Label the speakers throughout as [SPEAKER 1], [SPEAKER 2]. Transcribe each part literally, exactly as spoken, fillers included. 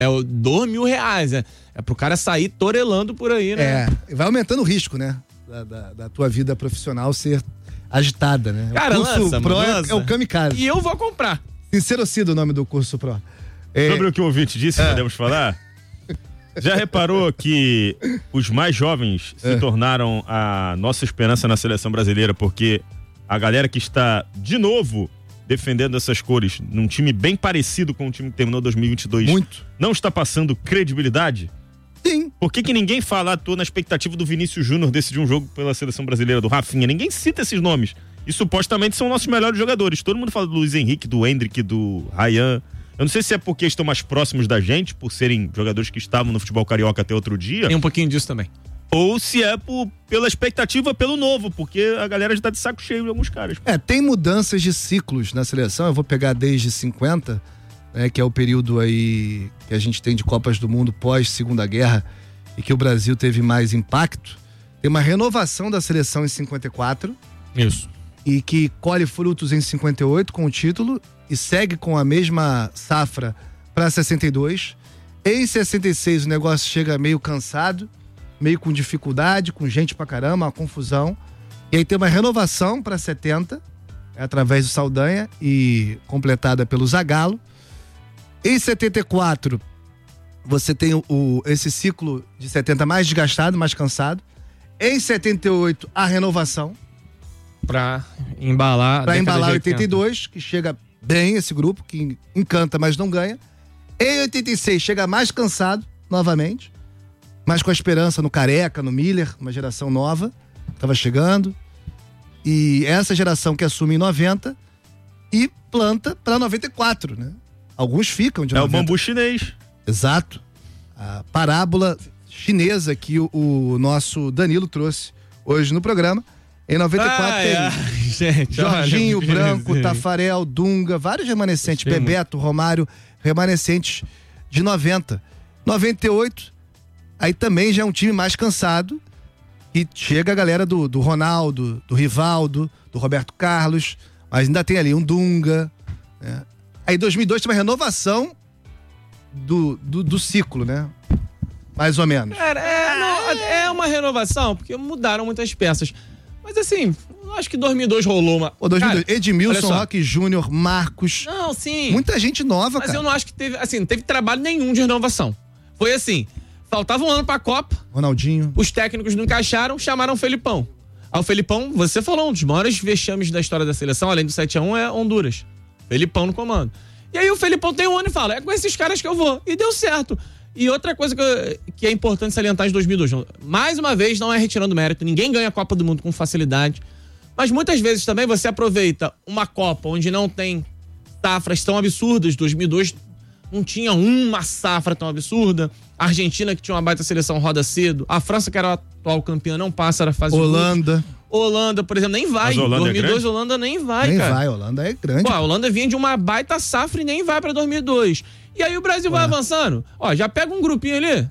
[SPEAKER 1] É o dois mil reais, é, é pro cara sair torelando por aí, né?
[SPEAKER 2] É, vai aumentando o risco, né? Da, da, da tua vida profissional ser agitada, né?
[SPEAKER 1] Cara,
[SPEAKER 2] o curso
[SPEAKER 1] lança,
[SPEAKER 2] Pro
[SPEAKER 1] lança.
[SPEAKER 2] é, é o kamikaze.
[SPEAKER 1] E eu vou comprar.
[SPEAKER 2] Sincerocida o nome do curso Pro. É...
[SPEAKER 3] Sobre o que o ouvinte disse, é. podemos falar? Já reparou que os mais jovens se é. tornaram a nossa esperança na seleção brasileira, porque a galera que está, de novo, defendendo essas cores num time bem parecido com o time que terminou dois mil e vinte e dois,
[SPEAKER 2] Muito.
[SPEAKER 3] não está passando credibilidade?
[SPEAKER 2] Sim.
[SPEAKER 3] Por que que ninguém fala, tô na expectativa do Vinícius Júnior decidir um jogo pela seleção brasileira, do Rafinha? Ninguém cita esses nomes. E supostamente são nossos melhores jogadores. Todo mundo fala do Luiz Henrique, do Endrick, do Ryan. Eu não sei se é porque estão mais próximos da gente, por serem jogadores que estavam no futebol carioca até outro dia.
[SPEAKER 1] Tem um pouquinho disso também.
[SPEAKER 3] Ou se é por, pela expectativa pelo novo, porque a galera já tá de saco cheio de alguns caras.
[SPEAKER 2] É, tem mudanças de ciclos na seleção. Eu vou pegar desde cinquenta, né, que é o período aí que a gente tem de Copas do Mundo pós Segunda Guerra e que o Brasil teve mais impacto. Tem uma renovação da seleção em cinquenta e quatro.
[SPEAKER 1] Isso.
[SPEAKER 2] E que colhe frutos em cinquenta e oito com o título e segue com a mesma safra para sessenta e dois. Em sessenta e seis o negócio chega meio cansado, meio com dificuldade, com gente pra caramba, uma confusão. E aí tem uma renovação para setenta, através do Saldanha e completada pelo Zagallo. Em setenta e quatro, você tem o, o, esse ciclo de setenta mais desgastado, mais cansado. Em setenta e oito, a renovação.
[SPEAKER 1] Pra embalar.
[SPEAKER 2] Pra embalar oitenta e dois, que chega bem esse grupo, que encanta, mas não ganha. Em oitenta e seis, chega mais cansado, novamente. Mas com a esperança no Careca, no Miller, uma geração nova. Tava chegando. E essa geração que assume em noventa e planta pra noventa e quatro, né? Alguns ficam de
[SPEAKER 3] É
[SPEAKER 2] noventa.
[SPEAKER 3] o bambu chinês.
[SPEAKER 2] Exato. A parábola chinesa que o, o nosso Danilo trouxe hoje no programa. Em noventa e quatro
[SPEAKER 1] ai,
[SPEAKER 2] tem
[SPEAKER 1] ai, gente,
[SPEAKER 2] Jorginho,
[SPEAKER 1] olha,
[SPEAKER 2] Branco,
[SPEAKER 1] gente.
[SPEAKER 2] Tafarel, Dunga, vários remanescentes,
[SPEAKER 1] Gostei
[SPEAKER 2] Bebeto, Romário, remanescentes de noventa. noventa e oito, aí também já é um time mais cansado e chega a galera do, do Ronaldo, do Rivaldo, do Roberto Carlos, mas ainda tem ali um Dunga, né? Aí dois mil e dois tem uma renovação do, do, do ciclo, né? Mais ou menos.
[SPEAKER 1] Cara, é, não, é uma renovação, porque mudaram muitas peças. Mas assim, eu acho que dois mil e dois rolou uma...
[SPEAKER 2] Ô, dois mil e dois,
[SPEAKER 1] cara,
[SPEAKER 2] Edmilson, Roque Júnior, Marcos.
[SPEAKER 1] Não, sim.
[SPEAKER 2] Muita gente nova,
[SPEAKER 1] mas
[SPEAKER 2] cara.
[SPEAKER 1] Mas eu não acho que teve, assim, não teve trabalho nenhum de renovação. Foi assim, faltava um ano pra Copa.
[SPEAKER 2] Ronaldinho.
[SPEAKER 1] Os técnicos não encaixaram, chamaram o Felipão. Aí o Felipão, você falou, um dos maiores vexames da história da seleção, além do sete a um, é Honduras. Felipão no comando. E aí o Felipão tem um ano e fala, é com esses caras que eu vou. E deu certo. E outra coisa que, eu, que é importante salientar de dois mil e dois, mais uma vez, não é retirando mérito, ninguém ganha a Copa do Mundo com facilidade, mas muitas vezes também você aproveita uma Copa onde não tem safras tão absurdas. dois mil e dois não tinha uma safra tão absurda, a Argentina, que tinha uma baita seleção, roda cedo, a França, que era a atual campeã, não passa, era fase
[SPEAKER 2] Holanda.
[SPEAKER 1] Holanda, por exemplo, nem vai.
[SPEAKER 3] Mas Holanda
[SPEAKER 1] dois mil e dois,
[SPEAKER 3] é
[SPEAKER 1] Holanda nem vai,
[SPEAKER 2] nem
[SPEAKER 1] cara.
[SPEAKER 2] Nem vai, Holanda é grande.
[SPEAKER 1] Pô, a Holanda vinha de uma baita safra e nem vai pra dois mil e dois. E aí o Brasil Ué. vai avançando. Ó, já pega um grupinho ali.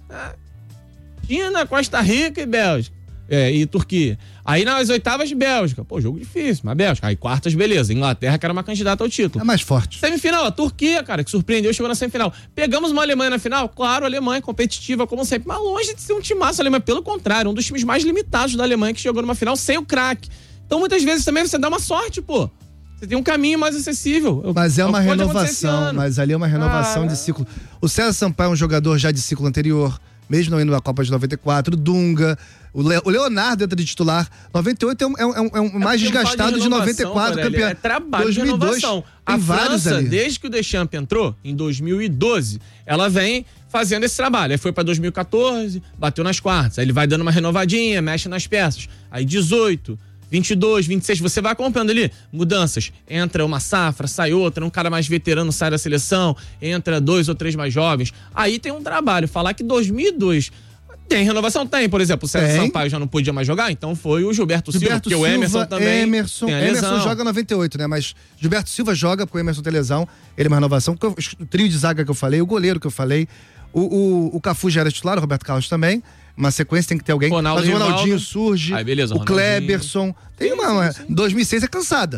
[SPEAKER 1] China, Costa Rica e Bélgica. É, e Turquia. Aí nas oitavas, Bélgica. Pô, jogo difícil, mas Bélgica. Aí quartas, beleza. Inglaterra, que era uma candidata ao título.
[SPEAKER 2] É mais forte.
[SPEAKER 1] Semifinal, a Turquia, cara, que surpreendeu, chegou na semifinal. Pegamos uma Alemanha na final? Claro, a Alemanha competitiva, como sempre. Mas longe de ser um timaço, a Alemanha. Pelo contrário, um dos times mais limitados da Alemanha que chegou numa final sem o craque. Então, muitas vezes também você dá uma sorte, pô. Você tem um caminho mais acessível.
[SPEAKER 2] Mas é uma renovação, mas ali é uma renovação ah, de ciclo. O César Sampaio é um jogador já de ciclo anterior, mesmo não indo na Copa de noventa e quatro. Dunga, o, Le, o Leonardo entra de titular. noventa e oito é um, é um, é um é mais desgastado de, de noventa e quatro, campeão.
[SPEAKER 1] É trabalho
[SPEAKER 2] dois mil e dois,
[SPEAKER 1] de renovação.
[SPEAKER 2] Tem
[SPEAKER 1] a
[SPEAKER 2] vários
[SPEAKER 1] França,
[SPEAKER 2] ali.
[SPEAKER 1] Desde que o Deschamps entrou, em dois mil e doze, ela vem fazendo esse trabalho. Aí foi pra dois mil e catorze, bateu nas quartas. Aí ele vai dando uma renovadinha, mexe nas peças. Aí dezoito... vinte e dois, vinte e seis, você vai acompanhando ali mudanças, entra uma safra, sai outra, um cara mais veterano sai da seleção, entra dois ou três mais jovens, aí tem um trabalho. Falar que dois mil e dois tem renovação? Tem, por exemplo, o César Sampaio já não podia mais jogar, então foi o Gilberto,
[SPEAKER 2] Gilberto
[SPEAKER 1] Silva, porque
[SPEAKER 2] Silva,
[SPEAKER 1] o Emerson também
[SPEAKER 2] Emerson,
[SPEAKER 1] tem a lesão.
[SPEAKER 2] Emerson joga noventa e oito, né, mas Gilberto Silva joga porque o Emerson tem lesão, ele é uma renovação, o trio de zaga que eu falei, o goleiro que eu falei, o, o, o Cafu já era titular, o Roberto Carlos também. Uma sequência tem que ter alguém.
[SPEAKER 1] Ronaldo,
[SPEAKER 2] mas o Ronaldinho
[SPEAKER 1] Rivaldo.
[SPEAKER 2] surge.
[SPEAKER 1] Aí, beleza,
[SPEAKER 2] o
[SPEAKER 1] Ronaldinho.
[SPEAKER 2] Kleberson. Tem uma. uma dois mil e seis é cansada.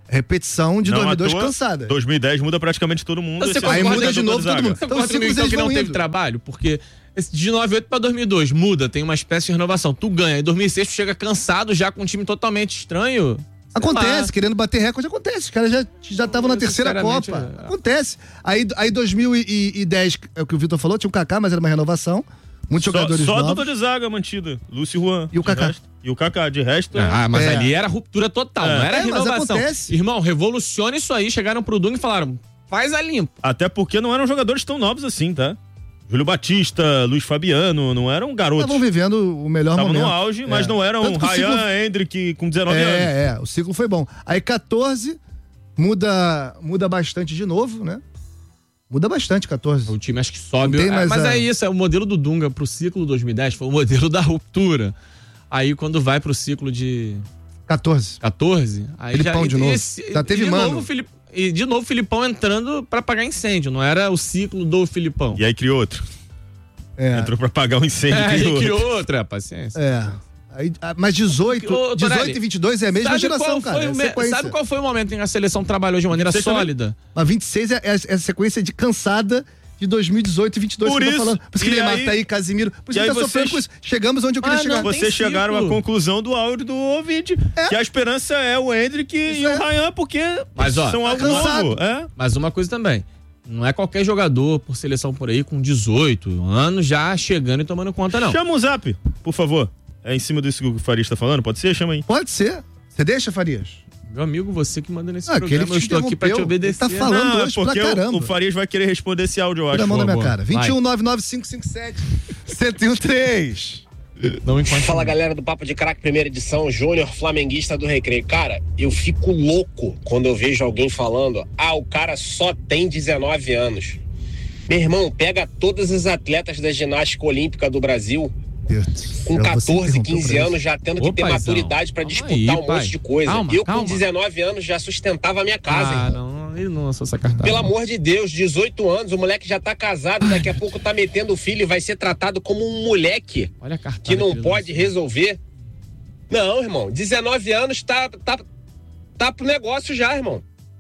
[SPEAKER 2] repetição de
[SPEAKER 3] Não,
[SPEAKER 2] dois mil e dois
[SPEAKER 3] à toa,
[SPEAKER 2] cansada.
[SPEAKER 3] dois mil e dez muda praticamente todo mundo.
[SPEAKER 1] Você
[SPEAKER 3] esse
[SPEAKER 2] Aí
[SPEAKER 3] ano
[SPEAKER 2] muda
[SPEAKER 3] mudou
[SPEAKER 2] de novo todo mundo.
[SPEAKER 1] Você
[SPEAKER 2] Então,
[SPEAKER 1] concorda
[SPEAKER 2] ciclos
[SPEAKER 1] comigo, então,
[SPEAKER 2] eles
[SPEAKER 1] que não
[SPEAKER 2] vão
[SPEAKER 1] teve
[SPEAKER 2] indo.
[SPEAKER 1] trabalho? Porque esse de noventa e oito pra dois mil e dois muda, tem uma espécie de renovação. Tu ganha. Em dois mil e seis tu chega cansado já com um time totalmente estranho.
[SPEAKER 2] Acontece, querendo bater recorde, acontece. Os caras já já estavam na terceira
[SPEAKER 1] Sinceramente,
[SPEAKER 2] Copa.
[SPEAKER 1] é.
[SPEAKER 2] Acontece. Aí, aí dois mil e dez, é o que o Vitor falou, tinha o Kaká, mas era uma renovação. Muitos
[SPEAKER 3] Só,
[SPEAKER 2] jogadores
[SPEAKER 3] só a
[SPEAKER 2] novos.
[SPEAKER 3] dupla de zaga mantida. Lúcio e Juan.
[SPEAKER 2] E o
[SPEAKER 3] de
[SPEAKER 2] Kaká.
[SPEAKER 3] resto- E o Kaká, de resto.
[SPEAKER 1] Ah, mas
[SPEAKER 2] É.
[SPEAKER 1] ali era ruptura total,
[SPEAKER 3] É.
[SPEAKER 1] não era
[SPEAKER 2] É, mas
[SPEAKER 1] renovação.
[SPEAKER 2] acontece.
[SPEAKER 1] Irmão, revoluciona isso aí. Chegaram pro Dunga e falaram, faz a limpa.
[SPEAKER 3] Até porque não eram jogadores tão novos assim, tá? Júlio Batista, Luiz Fabiano, não eram garotos.
[SPEAKER 2] Estavam vivendo o melhor
[SPEAKER 3] Estavam
[SPEAKER 2] momento.
[SPEAKER 3] no auge, mas
[SPEAKER 2] É.
[SPEAKER 3] não eram
[SPEAKER 2] Tanto que o
[SPEAKER 3] Ryan,
[SPEAKER 2] ciclo-
[SPEAKER 3] Hendrick com dezenove anos.
[SPEAKER 2] É, é, o ciclo foi bom. Aí quatorze, muda, muda bastante de novo, né? Muda bastante, quatorze.
[SPEAKER 1] O time acho que sobe.
[SPEAKER 2] Não tem
[SPEAKER 1] É,
[SPEAKER 2] mais
[SPEAKER 1] mas
[SPEAKER 2] a-
[SPEAKER 1] é isso, é o modelo do Dunga pro ciclo dois mil e dez, foi o modelo da ruptura. Aí quando vai pro ciclo de
[SPEAKER 2] quatorze.
[SPEAKER 1] quatorze, aí
[SPEAKER 2] Filipão
[SPEAKER 1] já,
[SPEAKER 2] de novo.
[SPEAKER 1] esse-
[SPEAKER 2] Já teve
[SPEAKER 1] de
[SPEAKER 2] Mano.
[SPEAKER 1] novo, o Filip- e de novo o Filipão entrando pra apagar incêndio, não era o ciclo do Filipão.
[SPEAKER 3] E aí criou outro.
[SPEAKER 2] É.
[SPEAKER 3] Entrou pra apagar o incêndio.
[SPEAKER 1] É,
[SPEAKER 3] criou
[SPEAKER 1] e criou
[SPEAKER 3] outro.
[SPEAKER 1] outra, paciência.
[SPEAKER 2] É. Aí, ah, mas dezoito,
[SPEAKER 1] Ô, Torelli,
[SPEAKER 2] dezoito e vinte e dois é a mesma
[SPEAKER 1] Sabe
[SPEAKER 2] geração,
[SPEAKER 1] qual
[SPEAKER 2] cara.
[SPEAKER 1] foi
[SPEAKER 2] É
[SPEAKER 1] o me-
[SPEAKER 2] sequência.
[SPEAKER 1] sabe qual foi o momento em que a seleção trabalhou de maneira
[SPEAKER 3] Você também?
[SPEAKER 1] sólida?
[SPEAKER 2] Mas vinte e seis é, é, é a sequência de cansada de dois mil e dezoito e vinte e dois
[SPEAKER 3] Por
[SPEAKER 2] que eu tô
[SPEAKER 3] isso,
[SPEAKER 2] falando. Por isso que
[SPEAKER 3] e
[SPEAKER 2] Neymar
[SPEAKER 3] aí-
[SPEAKER 2] tá aí, Casimiro. Por isso
[SPEAKER 3] e
[SPEAKER 2] que
[SPEAKER 3] aí
[SPEAKER 2] tá sofrendo
[SPEAKER 3] vocês-
[SPEAKER 2] com isso. Chegamos onde eu queria
[SPEAKER 1] Ah,
[SPEAKER 2] chegar.
[SPEAKER 1] não, tem
[SPEAKER 3] Vocês chegaram à
[SPEAKER 1] ciclo.
[SPEAKER 3] conclusão do áudio do ouvinte.
[SPEAKER 2] É.
[SPEAKER 3] Que a esperança é o Hendrick e
[SPEAKER 2] Isso
[SPEAKER 3] o
[SPEAKER 2] é.
[SPEAKER 3] Ryan, porque
[SPEAKER 1] Mas, ó,
[SPEAKER 3] são
[SPEAKER 2] tá
[SPEAKER 3] algo
[SPEAKER 2] cansado.
[SPEAKER 3] novo. É.
[SPEAKER 1] Mas uma coisa também, não é qualquer jogador por seleção por aí com dezoito anos já chegando e tomando conta, não.
[SPEAKER 3] Chama o Zap, por favor. É em cima disso que o Farias tá falando? Pode ser? Chama aí.
[SPEAKER 2] Pode ser. Você deixa, Farias?
[SPEAKER 1] Meu amigo, você que manda nesse
[SPEAKER 2] Ah, aquele
[SPEAKER 1] programa,
[SPEAKER 2] que
[SPEAKER 1] eu
[SPEAKER 2] te
[SPEAKER 1] estou aqui pra te
[SPEAKER 2] interrompeu.
[SPEAKER 1] obedecer.
[SPEAKER 2] Ele tá falando
[SPEAKER 3] Não, é
[SPEAKER 2] hoje pra
[SPEAKER 3] porque o,
[SPEAKER 2] caramba.
[SPEAKER 3] o Farias vai querer responder esse áudio, eu
[SPEAKER 2] Tira
[SPEAKER 3] acho.
[SPEAKER 2] a mão da minha
[SPEAKER 1] boa.
[SPEAKER 2] cara.
[SPEAKER 1] Vai.
[SPEAKER 2] vinte e um, nove nove cinco cinco sete, sete um três.
[SPEAKER 1] Não enquanto...
[SPEAKER 4] Fala galera do Papo de Craque, primeira edição, Júnior, flamenguista do Recreio. Cara, eu fico louco quando eu vejo alguém falando, ah, o cara só tem dezenove anos. Meu irmão, pega todas as atletas da ginástica olímpica do Brasil, com quatorze, quinze anos, já tendo que
[SPEAKER 1] Ô,
[SPEAKER 4] ter
[SPEAKER 1] paizão,
[SPEAKER 4] maturidade pra
[SPEAKER 1] calma
[SPEAKER 4] disputar
[SPEAKER 1] aí,
[SPEAKER 4] um
[SPEAKER 1] pai.
[SPEAKER 4] monte de coisa.
[SPEAKER 1] Calma,
[SPEAKER 4] eu,
[SPEAKER 1] calma.
[SPEAKER 4] com dezenove anos, já sustentava a minha casa,
[SPEAKER 1] Ah,
[SPEAKER 4] irmão.
[SPEAKER 1] não, ele não lançou essa cartada.
[SPEAKER 4] Pelo amor de Deus, dezoito anos, o moleque já tá casado, daqui a pouco tá metendo o filho e vai ser tratado como um moleque
[SPEAKER 1] Olha a cartada
[SPEAKER 4] que não
[SPEAKER 1] ele
[SPEAKER 4] pode
[SPEAKER 1] lançou.
[SPEAKER 4] resolver. Não, irmão, dezenove anos tá, tá, tá pro negócio já, irmão.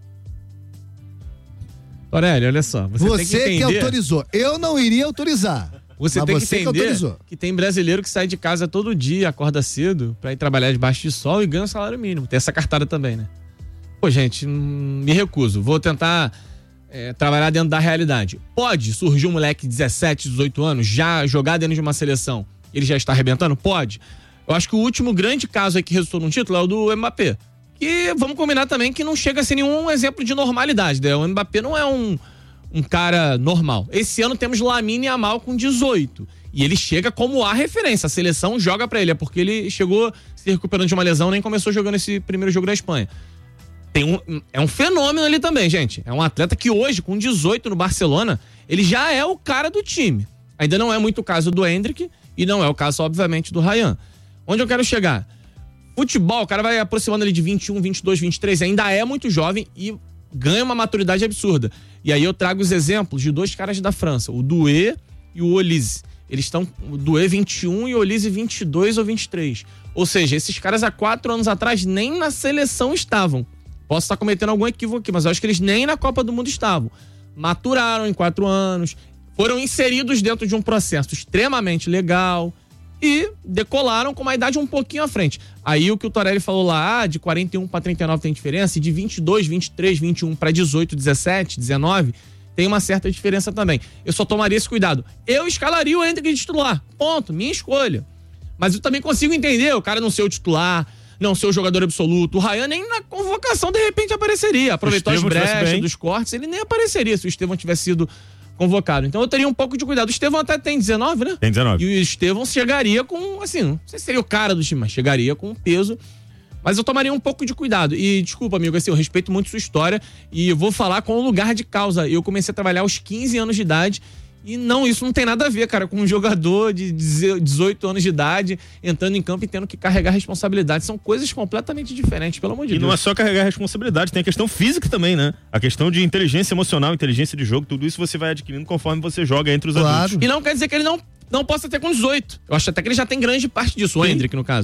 [SPEAKER 1] Torelli, olha só. Você,
[SPEAKER 2] Você,
[SPEAKER 1] tem que
[SPEAKER 2] que,
[SPEAKER 1] entender,
[SPEAKER 2] autorizou. Eu não iria autorizar.
[SPEAKER 1] Você
[SPEAKER 2] mas
[SPEAKER 1] tem
[SPEAKER 2] você
[SPEAKER 1] que
[SPEAKER 2] que
[SPEAKER 1] entender
[SPEAKER 2] autorizou.
[SPEAKER 1] que tem brasileiro que sai de casa todo dia, acorda cedo pra ir trabalhar debaixo de sol e ganha um salário mínimo. Tem essa cartada também, né? Pô, gente, hum, me recuso. Vou tentar é, trabalhar dentro da realidade. Pode surgir um moleque de dezessete, dezoito anos, já jogar dentro de uma seleção, ele já está arrebentando? Pode. Eu acho que o último grande caso aí que resultou num título é o do Mbappé. Que vamos combinar também que não chega a ser nenhum exemplo de normalidade, né? O Mbappé não é um, um cara normal. Esse ano temos Lamine Yamal com dezoito. E ele chega como a referência. A seleção joga pra ele. É porque ele chegou se recuperando de uma lesão, nem começou jogando esse primeiro jogo da Espanha. Tem um, é um fenômeno ali também, gente. É um atleta que hoje, com dezoito no Barcelona, ele já é o cara do time. Ainda não é muito o caso do Hendrick e não é o caso, obviamente, do Ryan. Onde eu quero chegar? Futebol, o cara vai aproximando ali de vinte e um, vinte e dois, vinte e três, ainda é muito jovem e ganha uma maturidade absurda. E aí eu trago os exemplos de dois caras da França, o Doué e o Olise. Eles estão, o Doué vinte e um e o Olise vinte e dois ou vinte e três. Ou seja, esses caras há quatro anos atrás nem na seleção estavam. Posso estar cometendo algum equívoco aqui, mas eu acho que eles nem na Copa do Mundo estavam. Maturaram em quatro anos, foram inseridos dentro de um processo extremamente legal e decolaram com uma idade um pouquinho à frente. Aí o que o Torelli falou lá, ah, de quarenta e um para trinta e nove tem diferença, e de vinte e dois, vinte e três, vinte e um para dezoito, dezessete, dezenove, tem uma certa diferença também. Eu só tomaria esse cuidado. Eu escalaria o Hendrick de titular. Ponto, minha escolha. Mas eu também consigo entender o cara não ser o titular, não ser o jogador absoluto. O Ryan nem na convocação de repente apareceria. Aproveitou as brechas dos cortes, ele nem apareceria se o Estevão tivesse sido convocado. Então eu teria um pouco de cuidado. O Estevão até tem dezenove, né?
[SPEAKER 3] Tem dezenove.
[SPEAKER 1] E o Estevão chegaria com, assim, não sei se seria o cara do time, mas chegaria com peso. Mas eu tomaria um pouco de cuidado. E desculpa, amigo, assim, eu respeito muito sua história e eu vou falar com o lugar de causa. Eu comecei a trabalhar aos quinze anos de idade e não, isso não tem nada a ver, cara, com um jogador de dezoito anos de idade entrando em campo e tendo que carregar responsabilidade. São coisas completamente diferentes, pelo amor de
[SPEAKER 3] E
[SPEAKER 1] Deus.
[SPEAKER 3] não é só carregar a responsabilidade, tem a questão física também, né? A questão de inteligência emocional, inteligência de jogo, tudo isso você vai adquirindo conforme você joga entre os
[SPEAKER 2] Claro.
[SPEAKER 3] adultos.
[SPEAKER 1] E não quer dizer que ele não, não possa ter com dezoito. Eu acho até que ele já tem grande parte disso, o
[SPEAKER 3] Sim.
[SPEAKER 1] Hendrick, no caso.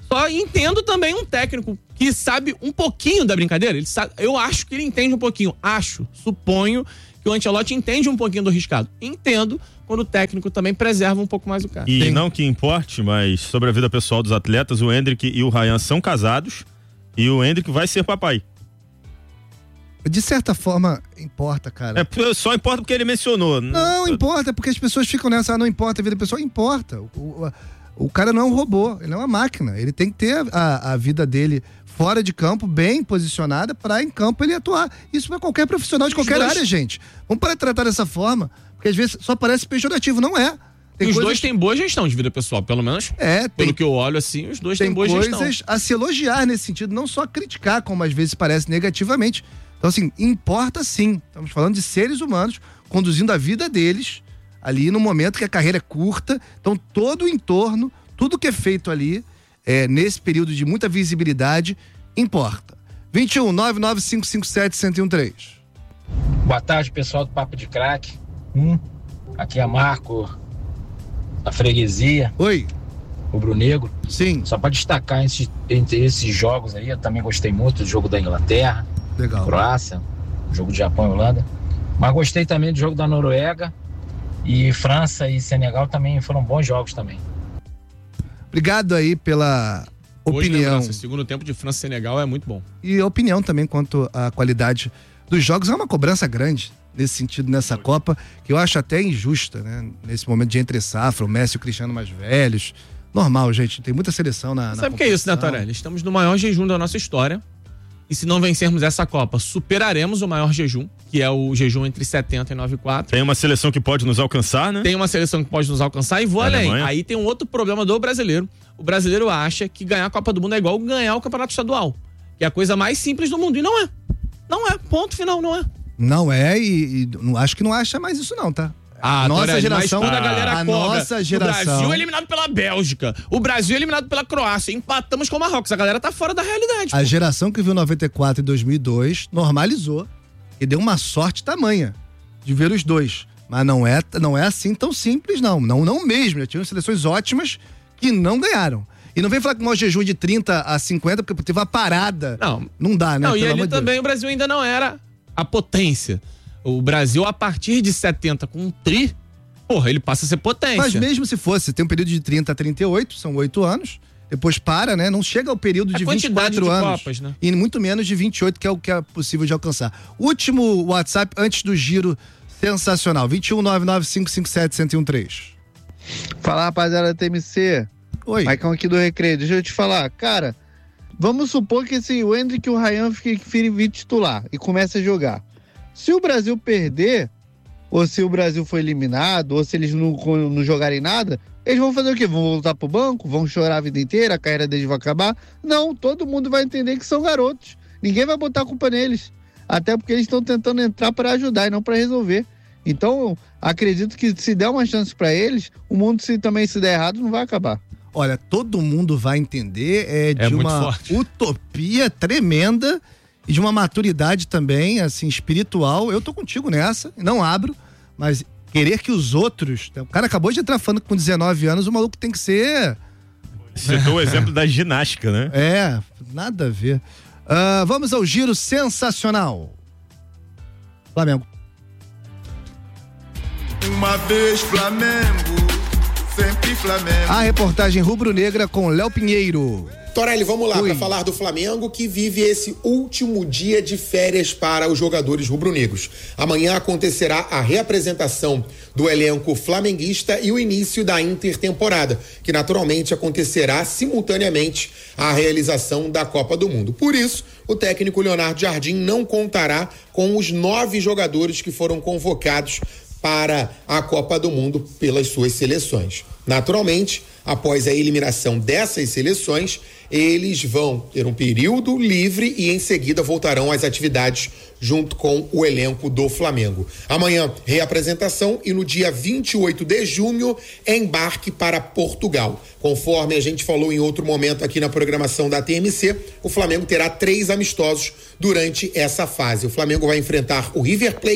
[SPEAKER 1] Só entendo também um técnico que sabe um pouquinho da brincadeira. Ele sabe, eu acho que ele entende um pouquinho. Acho, suponho que o Ancelotti entende um pouquinho do riscado. Entendo quando o técnico também preserva um pouco mais o cara.
[SPEAKER 3] E
[SPEAKER 1] Tem.
[SPEAKER 3] não que importe, mas sobre a vida pessoal dos atletas, o Endrick e o Ryan são casados e o Endrick vai ser papai.
[SPEAKER 2] De certa forma, importa, cara.
[SPEAKER 3] É, só importa porque ele mencionou.
[SPEAKER 2] Não, importa, porque as pessoas ficam nessa, ah, não importa, a vida pessoal importa. O, o, o cara não é um robô, ele é uma máquina. Ele tem que ter a, a vida dele fora de campo, bem posicionada, para em campo ele atuar. Isso para qualquer profissional de qualquer dois... área, gente. Vamos parar de tratar dessa forma, porque às vezes só parece pejorativo, não é.
[SPEAKER 1] Tem os coisas... dois têm boa gestão de vida pessoal, pelo menos.
[SPEAKER 2] É,
[SPEAKER 1] pelo
[SPEAKER 2] tem...
[SPEAKER 1] que eu olho assim, os dois
[SPEAKER 2] tem
[SPEAKER 1] têm boa gestão. Tem
[SPEAKER 2] coisas a se elogiar nesse sentido, não só criticar, como às vezes parece negativamente. Então, assim, importa sim. Estamos falando de seres humanos conduzindo a vida deles ali no momento que a carreira é curta. Então, todo o entorno, tudo que é feito ali, é, nesse período de muita visibilidade, importa. vinte e um, nove nove cinco cinco sete, um zero um três.
[SPEAKER 5] Boa tarde, pessoal do Papo de Craque. Hum, aqui é Marco, da freguesia.
[SPEAKER 2] Oi.
[SPEAKER 5] Rubro-negro.
[SPEAKER 2] Sim.
[SPEAKER 5] Só para destacar esse, entre esses jogos aí, eu também gostei muito do jogo da Inglaterra.
[SPEAKER 2] Legal.
[SPEAKER 5] Croácia, jogo de Japão e Holanda. Mas gostei também do jogo da Noruega. E França e Senegal também foram bons jogos também.
[SPEAKER 2] Obrigado aí pela opinião.
[SPEAKER 1] O segundo tempo de França e Senegal é muito bom.
[SPEAKER 2] E a opinião também quanto à qualidade dos jogos. É uma cobrança grande nesse sentido, nessa Copa, que eu acho até injusta, né? Nesse momento de entre safra, o Messi e o Cristiano mais velhos. Normal, gente. Tem muita seleção na, na
[SPEAKER 1] Sabe o que é isso, né, Torelli? Estamos no maior jejum da nossa história. E se não vencermos essa Copa, superaremos o maior jejum, que é o jejum entre setenta e noventa e quatro.
[SPEAKER 3] Tem uma seleção que pode nos alcançar, né?
[SPEAKER 1] Tem uma seleção que pode nos alcançar e vou
[SPEAKER 3] a
[SPEAKER 1] além.
[SPEAKER 3] Alemanha.
[SPEAKER 1] Aí tem um outro problema do brasileiro. O brasileiro acha que ganhar a Copa do Mundo é igual ganhar o Campeonato Estadual, que é a coisa mais simples do mundo. E não é. Não é. Ponto final, não é.
[SPEAKER 2] Não é e, e não, acho que não acha mais isso não, tá?
[SPEAKER 1] A
[SPEAKER 2] nossa
[SPEAKER 1] Torelli,
[SPEAKER 2] geração,
[SPEAKER 1] mas a galera
[SPEAKER 2] a
[SPEAKER 1] cobra.
[SPEAKER 2] nossa geração.
[SPEAKER 1] O Brasil é eliminado pela Bélgica. O Brasil é eliminado pela Croácia. Empatamos com o Marrocos. A galera tá fora da realidade.
[SPEAKER 2] A
[SPEAKER 1] pô.
[SPEAKER 2] geração que viu noventa e quatro e dois mil e dois normalizou e deu uma sorte tamanha de ver os dois. Mas não é, não é assim tão simples, não. Não, não mesmo. Já tinham seleções ótimas que não ganharam. E não vem falar que o maior jejum de trinta a cinquenta, porque teve uma parada.
[SPEAKER 1] Não.
[SPEAKER 2] Não dá, né?
[SPEAKER 1] Não,
[SPEAKER 2] Pelo
[SPEAKER 1] e ali
[SPEAKER 2] amor de
[SPEAKER 1] também
[SPEAKER 2] Deus.
[SPEAKER 1] o Brasil ainda não era a potência. O Brasil, a partir de setenta, com um tri, porra, ele passa a ser potência.
[SPEAKER 2] Mas mesmo se fosse, tem um período de trinta a trinta e oito, são oito anos, depois para, né? Não chega ao período de
[SPEAKER 1] A
[SPEAKER 2] vinte e
[SPEAKER 1] quantidade
[SPEAKER 2] quatro
[SPEAKER 1] de
[SPEAKER 2] anos.
[SPEAKER 1] Copas, né?
[SPEAKER 2] E muito menos de vinte e oito, que é o que é possível de alcançar. Último WhatsApp antes do giro sensacional, vinte e um, nove nove cinco cinco sete, um zero um três.
[SPEAKER 6] Fala, rapaziada da T M C.
[SPEAKER 2] Oi.
[SPEAKER 6] Maicon aqui do Recreio. Deixa eu te falar, cara, vamos supor que esse, o Endrick e o Ryan fiquem vir titular e comece a jogar. Se o Brasil perder, ou se o Brasil for eliminado, ou se eles não, não jogarem nada, eles vão fazer o quê? Vão voltar pro banco? Vão chorar a vida inteira? A carreira deles vai acabar? Não, todo mundo vai entender que são garotos. Ninguém vai botar a culpa neles. Até porque eles estão tentando entrar para ajudar e não para resolver. Então, acredito que se der uma chance para eles, o mundo se também se der errado, não vai acabar.
[SPEAKER 2] Olha, todo mundo vai entender, é de
[SPEAKER 1] É muito
[SPEAKER 2] uma
[SPEAKER 1] forte.
[SPEAKER 2] utopia tremenda e de uma maturidade também, assim, espiritual. Eu tô contigo nessa, não abro, mas querer que os outros... O cara acabou de entrar falando que com dezenove anos, o maluco tem que ser...
[SPEAKER 3] Citou o exemplo da ginástica, né?
[SPEAKER 2] É, nada a ver. Uh, vamos ao giro sensacional. Flamengo.
[SPEAKER 7] Uma vez Flamengo, sempre Flamengo.
[SPEAKER 2] A reportagem rubro-negra com Léo Pinheiro.
[SPEAKER 8] Torelli, vamos lá
[SPEAKER 2] Oi.
[SPEAKER 8] para falar do Flamengo, que vive esse último dia de férias para os jogadores rubro-negros. Amanhã acontecerá a reapresentação do elenco flamenguista e o início da intertemporada, que naturalmente acontecerá simultaneamente à realização da Copa do Mundo. Por isso, o técnico Leonardo Jardim não contará com os nove jogadores que foram convocados para a Copa do Mundo pelas suas seleções. Naturalmente, após a eliminação dessas seleções, eles vão ter um período livre e em seguida voltarão às atividades junto com o elenco do Flamengo. Amanhã, reapresentação e no dia vinte e oito de junho, embarque para Portugal. Conforme a gente falou em outro momento aqui na programação da T M C, o Flamengo terá três amistosos durante essa fase. O Flamengo vai enfrentar o River Plate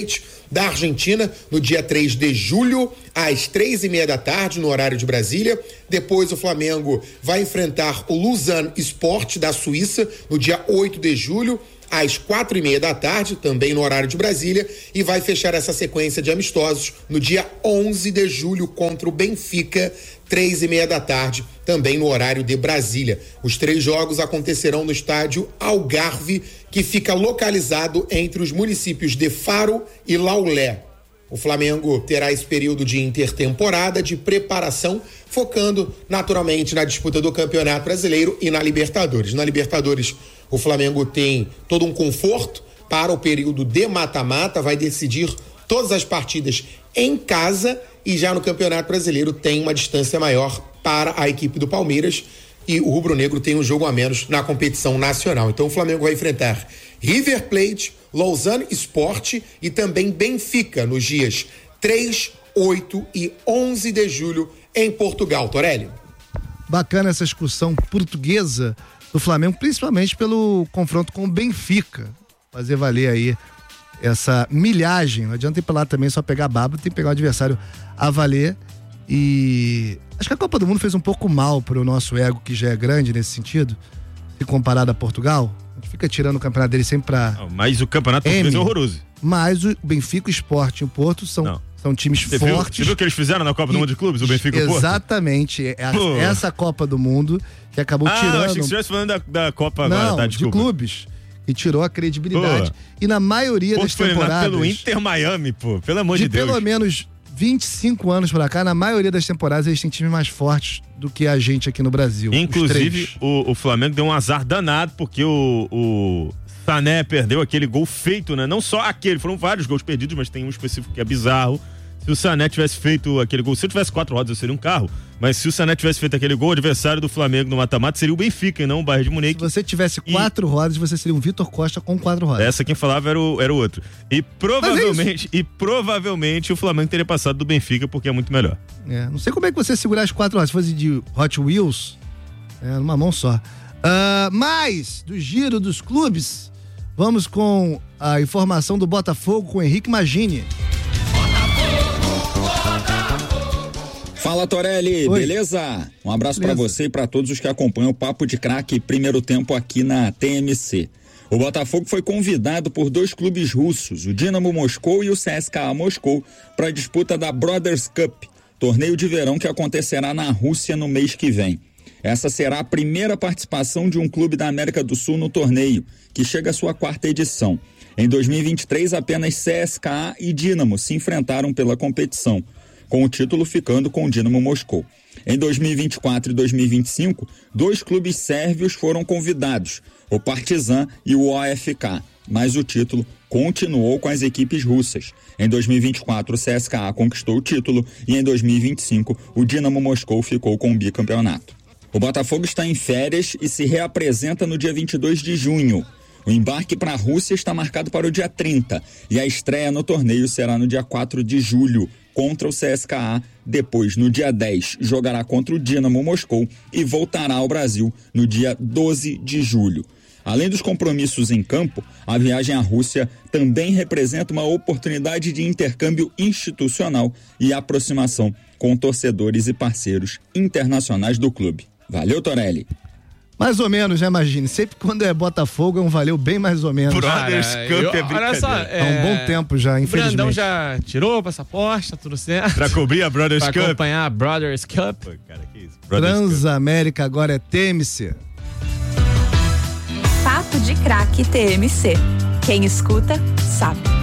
[SPEAKER 8] da Argentina, no dia três de julho, às três e meia da tarde, no horário de Brasília. Depois o Flamengo vai enfrentar o Lausanne Sport da Suíça, no dia oito de julho, às quatro e meia da tarde, também no horário de Brasília, e vai fechar essa sequência de amistosos no dia onze de julho contra o Benfica, três e meia da tarde, também no horário de Brasília. Os três jogos acontecerão no estádio Algarve, que fica localizado entre os municípios de Faro e Laulé. O Flamengo terá esse período de intertemporada, de preparação, focando naturalmente na disputa do Campeonato Brasileiro e na Libertadores. Na Libertadores, o Flamengo tem todo um conforto para o período de mata-mata, vai decidir todas as partidas em casa, e já no Campeonato Brasileiro tem uma distância maior para a equipe do Palmeiras, e o rubro-negro tem um jogo a menos na competição nacional. Então o Flamengo vai enfrentar River Plate, Lausanne Sport e também Benfica nos dias três, oito e onze de julho em Portugal. Torelli.
[SPEAKER 2] Bacana essa excursão portuguesa do Flamengo, principalmente pelo confronto com o Benfica. Fazer valer aí essa milhagem. Não adianta ir pra lá também só pegar baba, tem que pegar o adversário a valer. E acho que a Copa do Mundo fez um pouco mal pro nosso ego, que já é grande nesse sentido, se comparado a Portugal. A gente fica tirando o campeonato dele sempre pra...
[SPEAKER 3] Não, mas o campeonato português é horroroso.
[SPEAKER 2] Mas o Benfica, o Sport e o Porto são, são times
[SPEAKER 3] você
[SPEAKER 2] fortes.
[SPEAKER 3] Viu, você viu o que eles fizeram na Copa e, do Mundo de Clubes, o Benfica e o Porto?
[SPEAKER 2] Exatamente. É essa Copa do Mundo que acabou
[SPEAKER 3] ah,
[SPEAKER 2] tirando...
[SPEAKER 3] Ah, achei que você estivesse falando da, da Copa
[SPEAKER 2] Não,
[SPEAKER 3] agora, tá?
[SPEAKER 2] de
[SPEAKER 3] Desculpa.
[SPEAKER 2] clubes. E tirou a credibilidade. Pô. E na maioria
[SPEAKER 3] Porto
[SPEAKER 2] das temporadas...
[SPEAKER 3] pelo Inter Miami, pô. Pelo amor de,
[SPEAKER 2] de
[SPEAKER 3] Deus.
[SPEAKER 2] pelo menos vinte e cinco anos pra cá, na maioria das temporadas eles têm times mais fortes do que a gente aqui no Brasil.
[SPEAKER 3] Inclusive, o, o Flamengo deu um azar danado, porque o, o Sané perdeu aquele gol feito, né? Não só aquele, foram vários gols perdidos, mas tem um específico que é bizarro. Se o Sané tivesse feito aquele gol, se eu tivesse quatro rodas eu seria um carro, mas se o Sané tivesse feito aquele gol, o adversário do Flamengo no mata-mata seria o Benfica e não o Bayern de Munique.
[SPEAKER 2] Se você tivesse quatro e... rodas, você seria um Vitor Costa com quatro rodas.
[SPEAKER 3] Essa quem falava era o, era o outro. E provavelmente, é e provavelmente o Flamengo teria passado do Benfica porque é muito melhor.
[SPEAKER 2] É, não sei como é que você segurar as quatro rodas, se fosse de Hot Wheels, é, numa mão só. Uh, mas, do giro dos clubes, vamos com a informação do Botafogo com o Henrique Magini.
[SPEAKER 9] Fala, Torelli, Oi. Beleza? Um abraço para você e para todos os que acompanham o Papo de Craque primeiro tempo aqui na T M C. O Botafogo foi convidado por dois clubes russos, o Dinamo Moscou e o C S K A Moscou, para a disputa da Brothers Cup, torneio de verão que acontecerá na Rússia no mês que vem. Essa será a primeira participação de um clube da América do Sul no torneio, que chega à sua quarta edição. Em dois mil e vinte e três, apenas C S K A e Dinamo se enfrentaram pela competição, com o título ficando com o Dinamo Moscou. Em dois mil e vinte e quatro e dois mil e vinte e cinco, dois clubes sérvios foram convidados, o Partizan e o O F K, mas o título continuou com as equipes russas. Em dois mil e vinte e quatro, o C S K A conquistou o título e em dois mil e vinte e cinco, o Dinamo Moscou ficou com o bicampeonato. O Botafogo está em férias e se reapresenta no dia vinte e dois de junho. O embarque para a Rússia está marcado para o dia trinta e a estreia no torneio será no dia quatro de julho, contra o C S K A. Depois, no dia dez, jogará contra o Dinamo Moscou e voltará ao Brasil no dia doze de julho. Além dos compromissos em campo, a viagem à Rússia também representa uma oportunidade de intercâmbio institucional e aproximação com torcedores e parceiros internacionais do clube. Valeu, Torelli!
[SPEAKER 2] Mais ou menos, né, imagine. Sempre quando é Botafogo é um valeu bem mais ou menos.
[SPEAKER 3] Brothers Cup é brincadeira. Só, é...
[SPEAKER 2] Há um bom tempo já, infelizmente.
[SPEAKER 1] O Brandão já tirou o passaporte, tá tudo certo.
[SPEAKER 3] Pra cobrir a Brothers
[SPEAKER 1] pra
[SPEAKER 3] Cup.
[SPEAKER 1] Pra acompanhar a Brothers Cup.
[SPEAKER 3] Pô, cara, que isso?
[SPEAKER 2] Transamérica agora é T M C.
[SPEAKER 10] Papo de Craque T M C. Quem escuta, sabe.